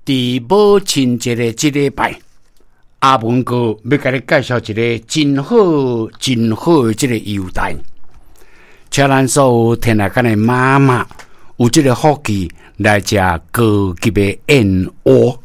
伫母亲节的这礼拜，阿文哥要给你介绍一个真好的这个优待，请咱所有天下间的妈妈有这个福气来吃高级的燕窝。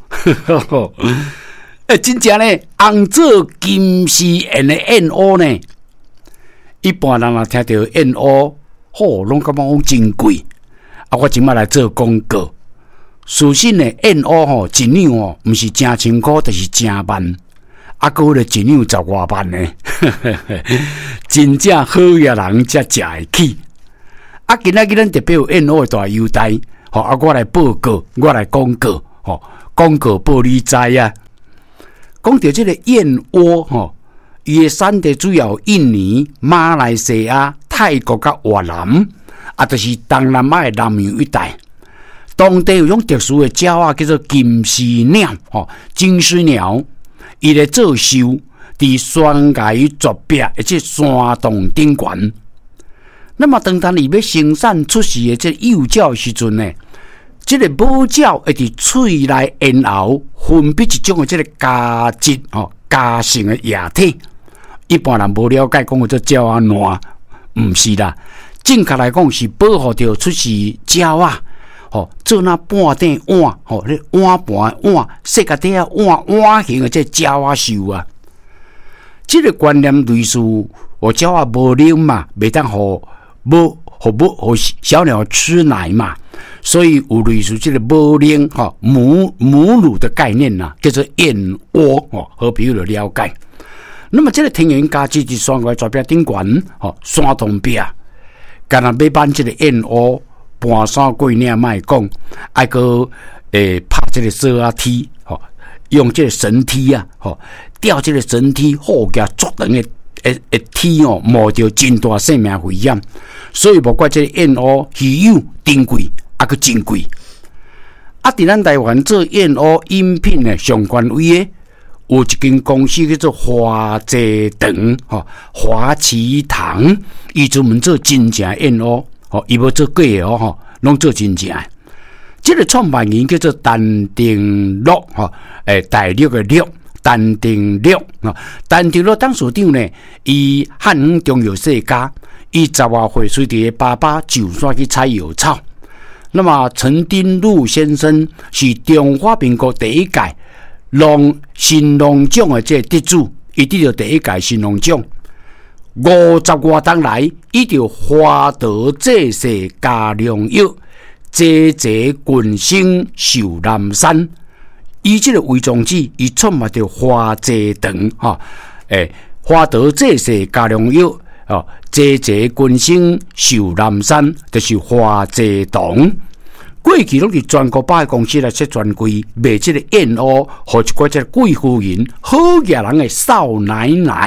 真正呢，红做金丝燕的燕窝呢，一般人若听到燕窝，拢感觉真贵。我今摆来做广告。事实呢，燕窝一两不是真千块，就是真万，还咧一两10外万呢。真正好野人才食会起。今仔日咱特别有燕窝的大优待，我来报告，我来广告，广告报你知啊。讲到这个燕窝，伊的产地主要印尼、马来西亚、泰国甲越南，就是东南亚的南洋一带。当地有种特殊的鸟啊，叫做金丝鸟，金丝鸟，伊咧做寿，伫悬崖绝壁，而且山洞顶悬。那么，当伊要生产出世的这幼鸟时阵呢？这个母鸟会伫喙内咽喉分泌一种的这个胶质胶性的液体，一般人无了解，讲有这鸟啊烂，唔是啦。正确来讲是保护着出世鸟啊，做那半顶碗，咧碗盘的碗，设个底啊碗形的这鸟啊寿啊。这个观念类似，我鸟啊无奶嘛，袂当互小鸟吃奶嘛。所以有类似这个母奶母乳的概念呐，叫做燕窝好朋友就了解。那么这个天然价值伫山崖绝壁顶悬山洞壁，干那要办这个燕窝，搬山过岭莫讲，还个拍这个绳啊梯用这个绳梯啊吊这个绳梯，好加足长的梯冒着真大生命危险。所以无怪这个燕窝稀有珍贵。个真贵，伫咱台湾做燕窝饮品的上权威的，有一间公司叫做华济堂，华奇堂，伊专门做真正燕窝，伊无做假的拢做真正的。这个创办人叫做陈定乐，大陆的乐，陈定乐，陈定乐董事长呢，伊汉语中药世家，伊10外岁随伫爸爸就煞去采药草。那么陈丁禄先生是中华民国第一届新农奖的这得主，伊得到第一届新农奖。50多年来，伊就华德济世加良药，济济群生寿南山。以这个为宗旨，伊创办着华济堂华德济世加良药。济济群生寿南山，就是华济堂。过去拢是全国百货公司来设专柜卖这个燕窝，和一寡这贵妇人、好野人的少奶奶。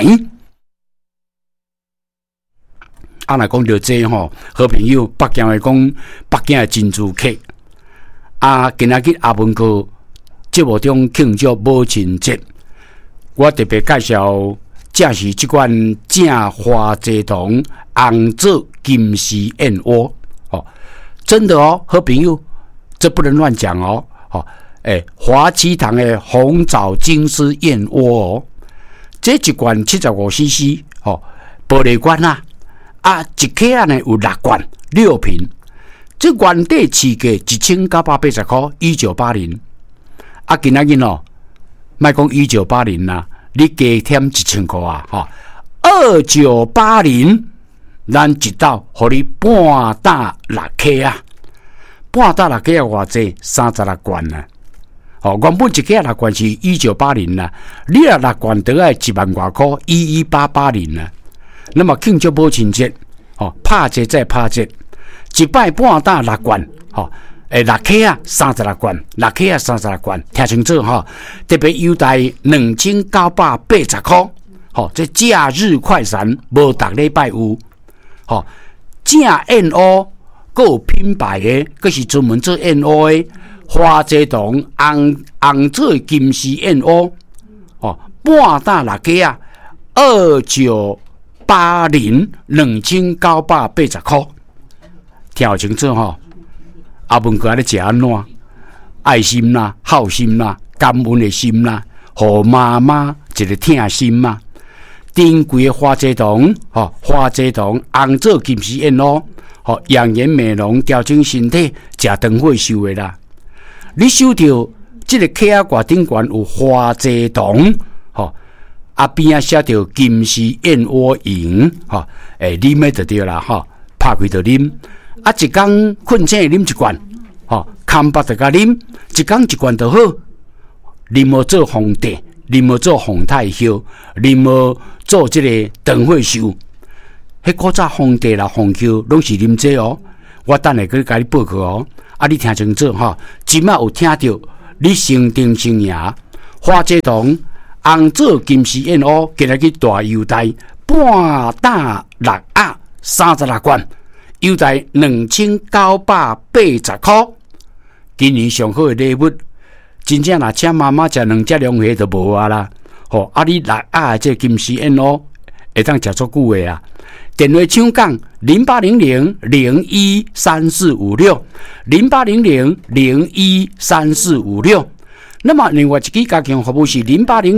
来讲到这好朋友，北京的讲北京的珍珠客。今仔日阿文哥节目中庆祝母亲节，我特别介绍。正是这款正华济堂红枣金丝燕窝真的好朋友，这不能乱讲华奇堂的红枣金丝燕窝这一罐75cc玻璃罐一克呢有6罐6瓶，这原底市价1980块，1980今仔日莫讲1980啦。你加添1000块2980，咱一道互你半打6克半打6克偌济？36罐原本一克6罐是1980啦，你6罐得要1万多块，11880那么庆祝母亲节拍节再拍节，一摆半打6罐6克36罐，6克36罐，听清楚特别优待2980块，这假日快闪，无逐礼拜有，正燕窝，还有品牌的，佫是专门做燕窝的，华济堂红枣金丝燕窝，半打6克2980 2980块，听清楚阿文哥咧食安怎？ 爱心啦、好心啦、感恩的心啦，互妈妈一个疼心嘛。珍贵的花蔗糖，花蔗糖红做金丝燕窝，养颜美容、调整身体，食长会收的啦。你收到这个卡仔挂顶悬有花蔗糖，边仔写着金丝燕窝饮，啉的就对啦，拍开就啉。一天困醒啉一罐，空腹就甲啉，一天一罐就好。啉无做皇帝，啉无做皇太后，啉无做这个长会寿。迄古早皇帝啦、皇后拢是啉这哦。我等下去甲你报告哦。你听清楚即摆有听到你成丁成爷花蔗糖红做金丝燕窝，今日去大邮台半打6盒36罐，邮台2980块。今年上好的礼物，真正若请妈妈食2只2盒就无啊啦。你6盒这金丝燕窝会当食足久的啊。电话抢讲0800-013456，0800-013456。那么另外一支加强服务是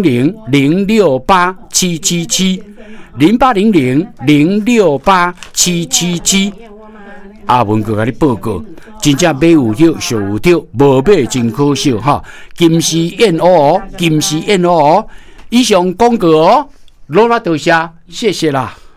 0800-068-777，0800-068-777。阿文哥甲你报告，真正买有着，俗有着，无买真可惜哈！金丝燕窝哦，金丝燕窝哦。以上广告哦，罗拉多谢，谢谢啦。